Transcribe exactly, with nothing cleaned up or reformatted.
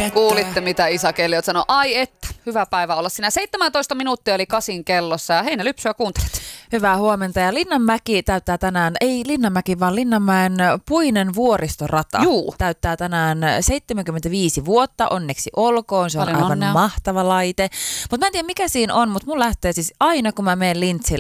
Kuulitte, mitä Isa Kelliot sanoi. Ai että, hyvä päivä olla siinä. seitsemäntoista minuuttia oli kasin kellossa ja Heinälypsyä kuuntelet. Hyvää huomenta ja Linnanmäki täyttää tänään, ei Linnanmäki vaan Linnanmäen Puinen vuoristorata Juu. täyttää tänään seitsemänkymmentäviisi vuotta, onneksi olkoon, se on Paljon aivan onnea. mahtava laite. Mutta mä en tiedä mikä siinä on, mutta mun lähtee siis aina kun mä menen Lintsille,